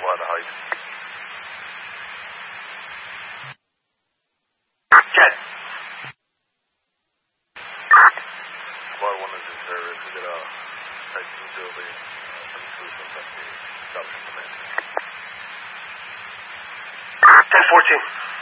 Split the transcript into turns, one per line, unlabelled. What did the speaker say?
fly the height.
Jet.
Squad 1 is in service. We got a Type 2 building, some crew from the establishment command.
10-14.